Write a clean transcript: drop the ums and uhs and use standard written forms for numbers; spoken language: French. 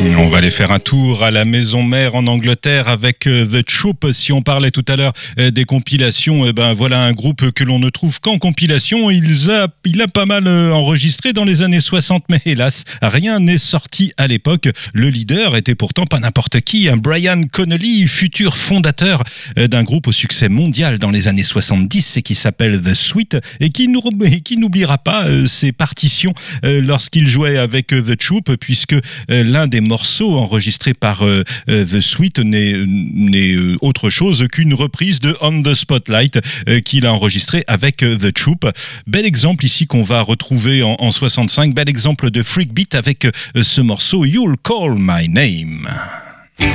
On va aller faire un tour à la maison mère en Angleterre avec The Troop. Si on parlait tout à l'heure des compilations, voilà un groupe que l'on ne trouve qu'en compilation. Il a pas mal enregistré dans les années 60, mais hélas, rien n'est sorti à l'époque. Le leader était pourtant pas n'importe qui, un Brian Connolly, futur fondateur d'un groupe au succès mondial dans les années 70 et qui s'appelle The Sweet et qui n'oubliera pas ses partitions lorsqu'il jouait avec The Troop, puisque l'un des morceaux enregistrés par The Sweet n'est autre chose qu'une reprise de On the Spotlight qu'il a enregistré avec The Troop. Bel exemple ici qu'on va retrouver en 65, bel exemple de freak beat avec ce morceau You'll Call My Name.